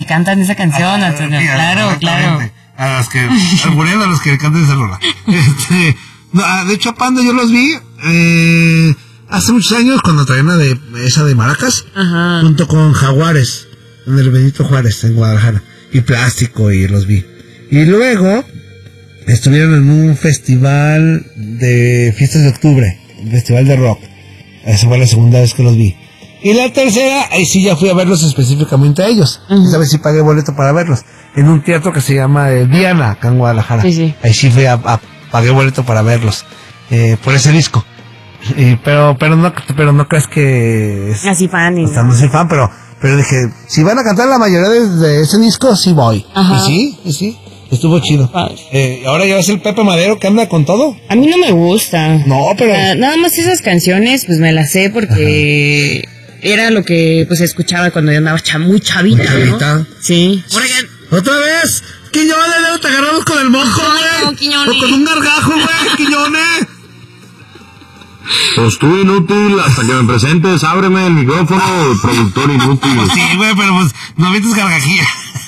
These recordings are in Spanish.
cantan esa canción, Antonio. Claro. A los que, alburean a los que cantan esa rola. No, de hecho, Panda yo los vi, hace muchos años cuando traían esa de Maracas, ajá, junto con Jaguares, en el Benito Juárez, en Guadalajara, y Plástico, y los vi. Y luego, estuvieron en un festival de fiestas de octubre, un festival de rock. Esa fue la segunda vez que los vi. Y la tercera, ahí sí ya fui a verlos específicamente a ellos. Uh-huh. Esa vez sí pagué boleto para verlos. En un teatro que se llama Diana, acá en Guadalajara. Sí. Ahí sí fui pagué boleto para verlos. Por ese disco. Pero no crees que... Así fan. O sea, no soy fan, pero dije, si van a cantar la mayoría de ese disco, sí voy. Ajá. Y sí. Estuvo chido. Ahora ya ves el Pepe Madero que anda con todo. A mí no me gusta. No, pero... nada más esas canciones, pues me las sé porque... Ajá. Era lo que pues escuchaba cuando yo andaba muy chavita, ¿no? Sí. ¿Otra vez? Quiñones, te agarramos con el mojo, güey. No, Quiñones. O con un gargajo, güey, Quiñones. Pues tú inútil, hasta que me presentes, ábreme el micrófono, productor inútil. Pues sí, güey, pero pues no metes gargajía.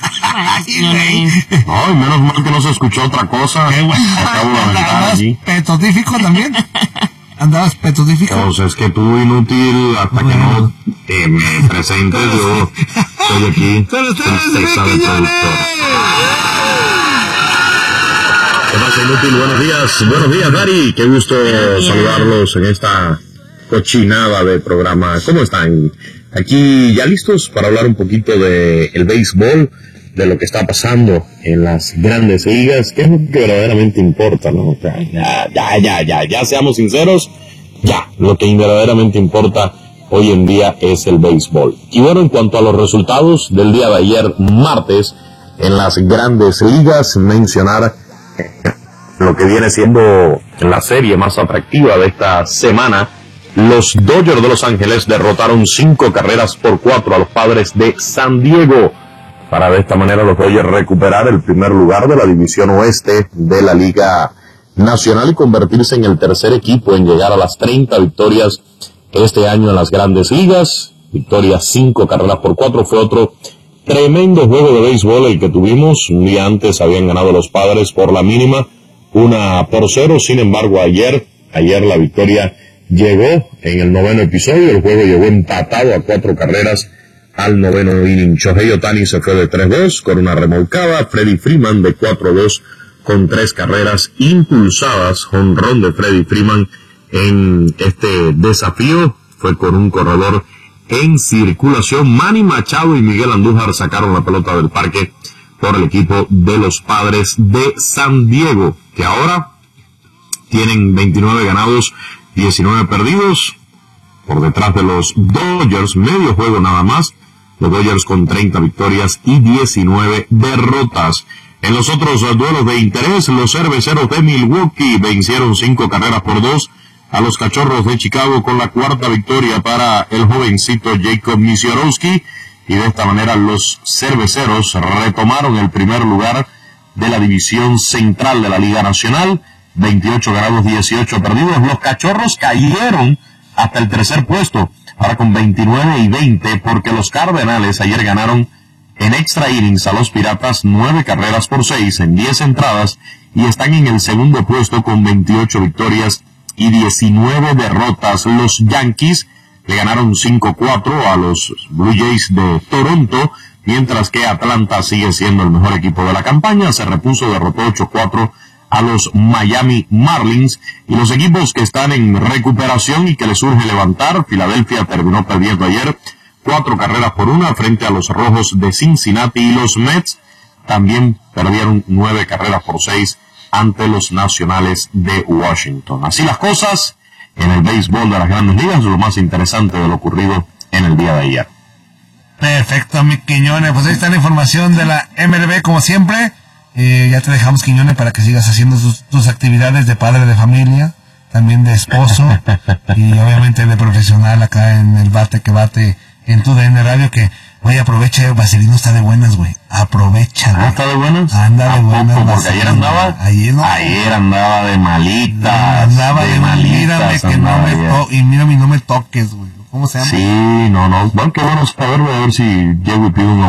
Ay, menos mal que no se escuchó otra cosa. Acabo de aventar allí. ¿Petotífico también? ¿Andabas petotífico? Pues es que tú inútil, hasta que no me presentes, yo estoy aquí. ¡Pero ustedes, Quiñones! ¿Qué pasa, inútil? Buenos días, Dari. Qué gusto saludarlos en esta cochinada de programa. ¿Cómo están? Aquí ya listos para hablar un poquito de el béisbol, de lo que está pasando en las grandes ligas, que es lo que verdaderamente importa, ¿no? O sea, ya, seamos sinceros, lo que verdaderamente importa hoy en día es el béisbol. Y bueno, en cuanto a los resultados del día de ayer, martes, en las grandes ligas, mencionar lo que viene siendo la serie más atractiva de esta semana. Los Dodgers de Los Ángeles derrotaron 5-4 a los Padres de San Diego, para de esta manera los Dodgers recuperar el primer lugar de la división oeste de la Liga Nacional y convertirse en el tercer equipo en llegar a las 30 victorias este año en las grandes ligas. Victoria 5-4, fue otro tremendo juego de béisbol el que tuvimos. Un día antes habían ganado los Padres por la mínima, 1-0, sin embargo ayer la victoria llegó en el noveno episodio, el juego llegó empatado a 4 carreras al noveno inning. Shohei Ohtani se fue de 3-2 con una remolcada, Freddie Freeman de 4-2 con 3 carreras impulsadas, jonrón de Freddie Freeman en este desafío, fue con un corredor en circulación. Manny Machado y Miguel Andújar sacaron la pelota del parque por el equipo de los Padres de San Diego, que ahora tienen 29 ganados, 19 perdidos, por detrás de los Dodgers, medio juego nada más, los Dodgers con 30 victorias y 19 derrotas. En los otros duelos de interés, los Cerveceros de Milwaukee vencieron 5-2 a los Cachorros de Chicago con la 4ª victoria para el jovencito Jacob Misiorowski, y de esta manera los Cerveceros retomaron el primer lugar de la división central de la Liga Nacional, 28 ganados, 18 perdidos. Los Cachorros cayeron hasta el tercer puesto, ahora con 29 y 20, porque los Cardenales ayer ganaron en extra innings a los Piratas 9-6 en 10 entradas, y están en el segundo puesto con 28 victorias y 19 derrotas. Los Yankees le ganaron 5-4 a los Blue Jays de Toronto, mientras que Atlanta sigue siendo el mejor equipo de la campaña, se repuso, derrotó 8-4 a los Miami Marlins. Y los equipos que están en recuperación y que les urge levantar, Filadelfia terminó perdiendo ayer 4-1 frente a los Rojos de Cincinnati, y los Mets también perdieron 9-6 ante los Nacionales de Washington. Así las cosas en el béisbol de las grandes ligas, lo más interesante de lo ocurrido en el día de ayer. Perfecto, mi Quiñones, pues ahí está la información de la MLB como siempre. Ya te dejamos, Quiñones, para que sigas haciendo tus actividades de padre de familia, también de esposo y obviamente de profesional acá en el Bate que Bate en tu DN Radio, que oye, aprovecha, Vaselino está de buenas, güey, aprovecha, güey. ¿Está de buenas? Anda de buenas, poco, porque ayer andaba, ayer andaba de malita, andaba de malita, mírame que no me toques, güey. ¿Cómo se llama? Sí, no, bueno, qué bueno saberlo, a ver si llego y pido un